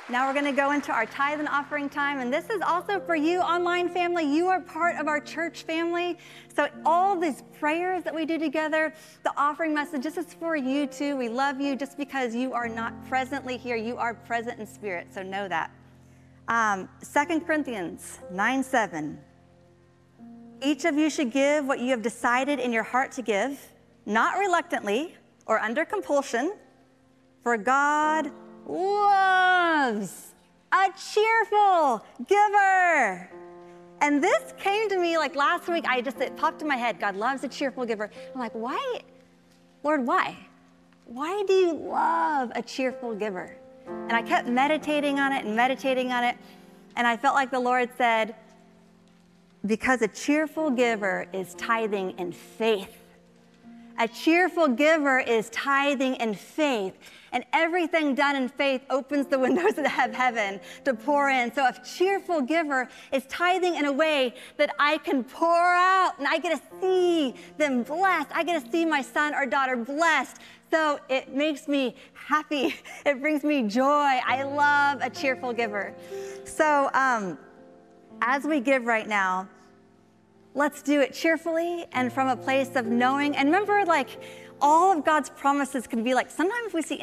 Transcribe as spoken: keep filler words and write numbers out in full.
Now we're going to go into our tithe and offering time, and this is also for you, online family. You are part of our church family. So all these prayers that we do together, the offering message, this is for you too. We love you just because you are not presently here. You are present in spirit, so know that. Um, Second Corinthians nine seven. Each of you should give what you have decided in your heart to give, not reluctantly or under compulsion, for God loves a cheerful giver. And this came to me like last week. I just, it popped in my head. God loves a cheerful giver. I'm like, why? Lord, why? Why do you love a cheerful giver? And I kept meditating on it and meditating on it. And I felt like the Lord said, because a cheerful giver is tithing in faith. A cheerful giver is tithing in faith. And everything done in faith opens the windows of heaven to pour in. So a cheerful giver is tithing in a way that I can pour out and I get to see them blessed. I get to see my son or daughter blessed. So it makes me happy. It brings me joy. I love a cheerful giver. So um, as we give right now, let's do it cheerfully and from a place of knowing. And remember, like, all of God's promises can be like, sometimes we see